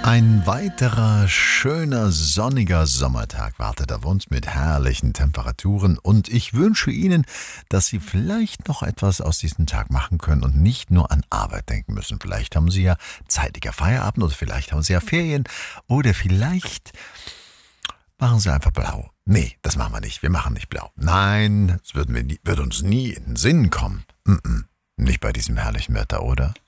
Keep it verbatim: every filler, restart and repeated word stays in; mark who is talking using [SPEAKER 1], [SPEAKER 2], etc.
[SPEAKER 1] Ein weiterer schöner sonniger Sommertag wartet auf uns mit herrlichen Temperaturen und ich wünsche Ihnen, dass Sie vielleicht noch etwas aus diesem Tag machen können und nicht nur an Arbeit denken müssen. Vielleicht haben Sie ja zeitiger Feierabend oder vielleicht haben Sie ja Ferien oder vielleicht machen Sie einfach blau. Nee, das machen wir nicht. Wir machen nicht blau. Nein, das würden wir nie, würde uns nie in den Sinn kommen. Mm-mm. Nicht bei diesem herrlichen Wetter, oder?